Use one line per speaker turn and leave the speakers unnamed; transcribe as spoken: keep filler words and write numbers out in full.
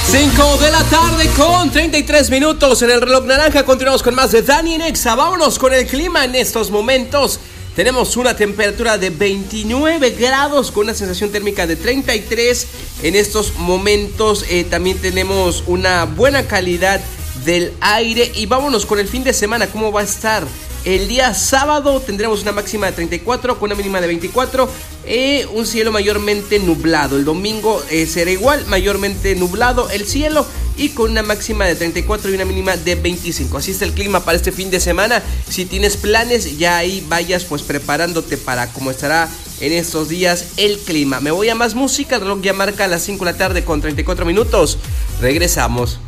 cinco de la tarde con treinta y tres minutos en el reloj naranja. Continuamos con más de Dani en Exa. Vámonos con el clima en estos momentos. Tenemos una temperatura de veintinueve grados con una sensación térmica de treinta y tres en estos momentos. Eh, también tenemos una buena calidad del aire. Y vámonos con el fin de semana, ¿cómo va a estar? El día sábado tendremos una máxima de treinta y cuatro con una mínima de veinticuatro, eh, un cielo mayormente nublado. El domingo eh, será igual, mayormente nublado el cielo y con una máxima de treinta y cuatro y una mínima de veinticinco. Así está el clima para este fin de semana. Si tienes planes, ya ahí vayas pues preparándote para cómo estará en estos días el clima. Me voy a más música, el reloj ya marca las cinco de la tarde con treinta y cuatro minutos. Regresamos.